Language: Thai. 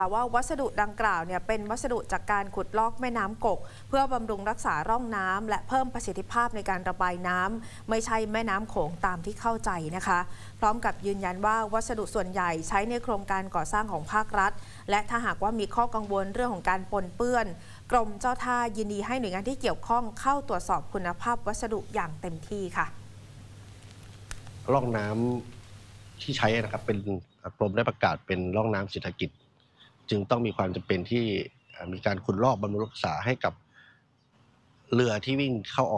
ว่าวัสดุดังกล่าวเนี่ยเป็นวัสดุจากการขุดลอกแม่น้ำกกเพื่อบำรุงรักษาร่องน้ำและเพิ่มประสิทธิภาพในการระบายน้ำไม่ใช่แม่น้ำโขงตามที่เข้าใจนะคะพร้อมกับยืนยันว่าวัสดุส่วนใหญ่ใช้ในโครงการก่อสร้างของภาครัฐและถ้าหากว่ามีข้อกังวลเรื่องของการปนเปื้อนกรมเจ้าท่ายินดีให้หน่วยงานที่เกี่ยวข้องเข้าตรวจสอบคุณภาพวัสดุอย่างเต็มที่ค่ะร่องน้ำที่ใช้นะครับเป็นกรมได้ประกาศเป็นร่องน้ำเศรษฐกิจจึงต้องมีความจำเป็นที่มีการขุดลอกบำรุงรักษาให้กับเรือที่วิ่งเข้าอ